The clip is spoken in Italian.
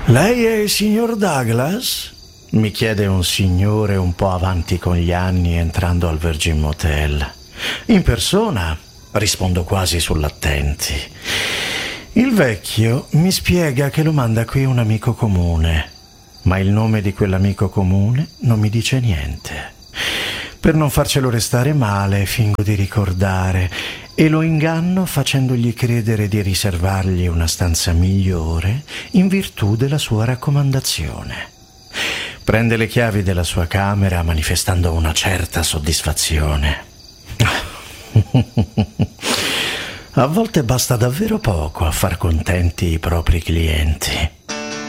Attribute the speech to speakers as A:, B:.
A: Lei è il signor Douglas? Mi chiede un signore un po' avanti con gli anni entrando al Virgin Motel. In persona, rispondo quasi sull'attenti. Il vecchio mi spiega che lo manda qui un amico comune, ma il nome di quell'amico comune non mi dice niente. Per non farcelo restare male, fingo di ricordare e lo inganno facendogli credere di riservargli una stanza migliore in virtù della sua raccomandazione. Prende le chiavi della sua camera manifestando una certa soddisfazione. A volte basta davvero poco a far contenti i propri clienti.